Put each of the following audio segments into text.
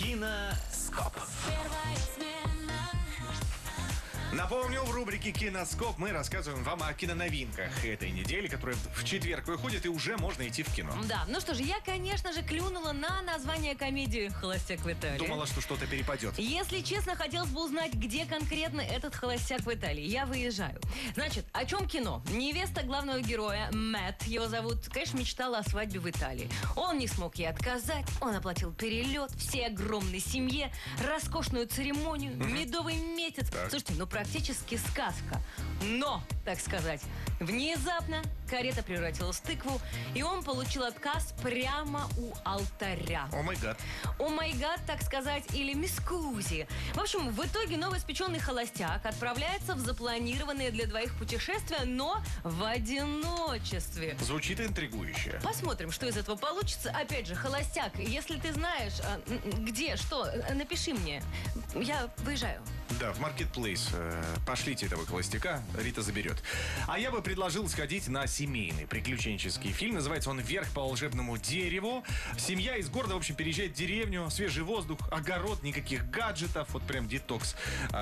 Киноскоп. Напомню, в рубрике «Киноскоп» мы рассказываем вам о киноновинках этой недели, которые в четверг выходят, и уже можно идти в кино. Да, ну что же, я, конечно же, клюнула на название комедии «Холостяк в Италии». Думала, что что-то перепадет. Если честно, хотелось бы узнать, где конкретно этот холостяк в Италии. Я выезжаю. Значит, о чем кино? Невеста главного героя, Мэтт, его зовут, конечно, мечтала о свадьбе в Италии. Он не смог ей отказать, он оплатил перелет, всей огромной семье, роскошную церемонию, медовый месяц. Так. Слушайте, ну практически сказка. Но, так сказать, внезапно карета превратилась в тыкву, и он получил отказ прямо у алтаря. О май гад. О май гад, так сказать, или мискузи. В общем, в итоге новоиспеченный холостяк отправляется в запланированное для двоих путешествие, но в одиночестве. Звучит интригующе. Посмотрим, что из этого получится. Опять же, холостяк, если ты знаешь, где, что, напиши мне. Я выезжаю. Да, в Marketplace. Пошлите этого холостяка, Рита заберет. А я бы предложил сходить на семейный приключенческий фильм. Называется он «Вверх по волшебному дереву». Семья из города, в общем, переезжает в деревню, свежий воздух, огород, никаких гаджетов, вот прям детокс.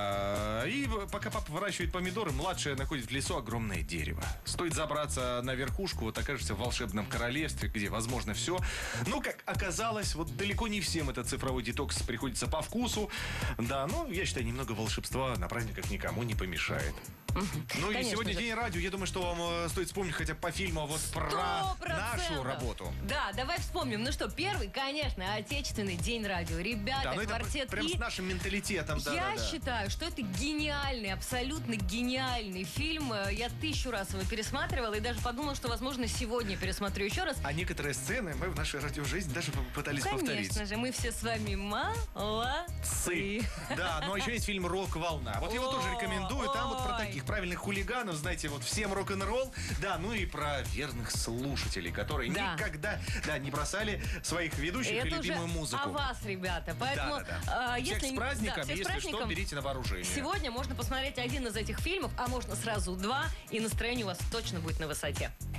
И пока папа выращивает помидоры, младшая находит в лесу огромное дерево. Стоит забраться на верхушку, вот окажешься в волшебном королевстве, где возможно все. Но, как оказалось, вот далеко не всем этот цифровой детокс приходится по вкусу. Да, ну, я считаю, немного волшебства на праздниках никому не помешает. Ну и сегодня день радио. Я думаю, что вам стоит вспомнить хотя бы по фильму вот про 100%. нашу работу. Да, давай вспомним. Ну что, первый, конечно, отечественный день радио. Ребята, Да, ну это квартет прям И. с нашим менталитетом. Я считаю, что это гениальный, абсолютно гениальный фильм. Я 1000 раз его пересматривала и даже подумала, что, возможно, сегодня пересмотрю еще раз. А некоторые сцены мы в нашей радиожизни даже пытались повторить. Конечно же, мы все с вами молодцы. Да, но еще есть фильм «Рок-волна». Вот его тоже рекомендую. Там вот про ой. таких правильных хулиганов, знаете, вот всем рок-н-ролл. Да, ну и про верных слушателей, которые Да. никогда не бросали своих ведущих и Это уже любимую музыку. о вас, ребята. Поэтому, Всех с праздником, всех с если праздником. что, берите на вооружение. Сегодня можно посмотреть один из этих фильмов, а можно сразу два, и настроение у вас точно будет на высоте.